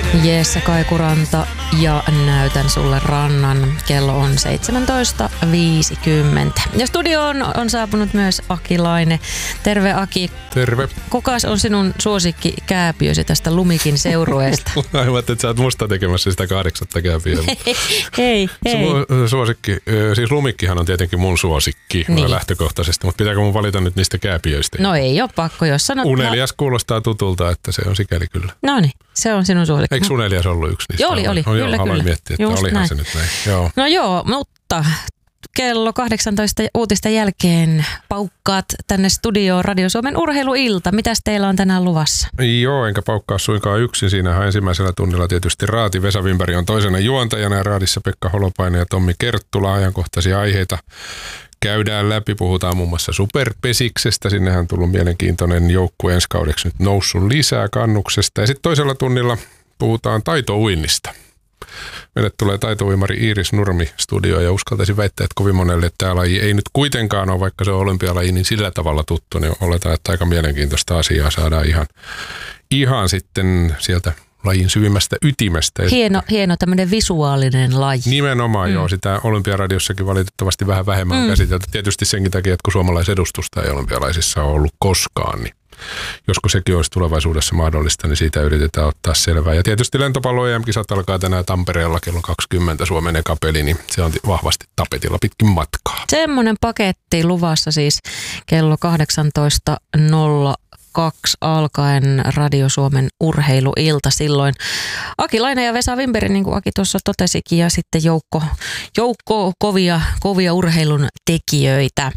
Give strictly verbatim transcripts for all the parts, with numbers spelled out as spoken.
Jesse Kaikuranta ja näytän sulle rannan. Kello on seitsemäntoista viisikymmentä. Ja studioon on saapunut myös Aki Laine. Terve Aki. Terve. Kukas on sinun suosikki kääpiösi tästä Lumikin seurueesta? Aivan, että sä oot musta tekemässä sitä kahdeksatta kääpiöä. hei, hei. Su- suosikki, siis Lumikkihan on tietenkin mun suosikki niin. lähtökohtaisesti, mutta pitääkö mun valita nyt niistä kääpiöistä? No ei ole pakko, jos sanot. Unelias kuulostaa tutulta, että se on sikäli kyllä. No niin, se on sinun suosikki. Eikö Unelias ollut yksi niistä? Joo, oli, oli. No, kyllä, joo, kyllä. Miettiä, että Just olihan näin. se nyt näin. Joo. No joo, mutta kello kahdeksantoista uutisten jälkeen paukkaat tänne studioon Radio Suomen urheiluilta. Mitäs teillä on tänään luvassa? Joo, enkä paukkaa suinkaan yksin. Siinähän ensimmäisellä tunnilla tietysti Raati. Vesa Wimberg on toisena juontajana ja Raadissa Pekka Holopainen ja Tommi Kerttula. Ajankohtaisia aiheita käydään läpi. Puhutaan muun muassa Superpesiksestä. Sinnehän on tullut mielenkiintoinen joukkue ensi kaudeksi nyt noussut lisää kannuksesta. Ja sitten toisella tunnilla puhutaan taitouinnista. Meille tulee taitouimari Iiris Nurmi studioon ja uskaltaisin väittää, että kovin monelle tämä laji ei nyt kuitenkaan ole, vaikka se on olympialaji, niin sillä tavalla tuttu, niin oletaan, että aika mielenkiintoista asiaa saadaan ihan, ihan sitten sieltä lajin syvimmästä ytimestä. Hieno, hieno tämmöinen visuaalinen laji. Nimenomaan mm. joo, sitä olympiaradiossakin valitettavasti vähän vähemmän mm. on käsitelty. Tietysti senkin takia, että kun suomalaisedustusta ei olympialaisissa ole ollut koskaan, niin joskus sekin olisi tulevaisuudessa mahdollista, niin siitä yritetään ottaa selvää. Ja tietysti lentopallo E M-kisat alkaa tänään Tampereella kello kaksikymmentä Suomen eka peli, niin se on vahvasti tapetilla pitkin matkaa. Semmoinen paketti luvassa siis kello kahdeksantoista nolla kaksi alkaen Radio Suomen urheiluilta silloin. Aki Laine ja Vesa Wimberg, niin kuin Aki tuossa totesikin, ja sitten joukko, joukko kovia, kovia urheilun tekijöitä.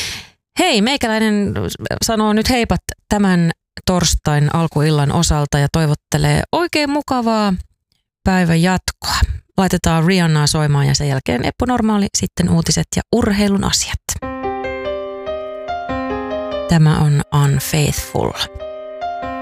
Hei, meikäläinen sanoo nyt heipat tämän torstain alkuillan osalta ja toivottelee oikein mukavaa päivän jatkoa. Laitetaan Rihannaa soimaan ja sen jälkeen Eppu Normaali, sitten uutiset ja urheilun asiat. Tämä on Unfaithful.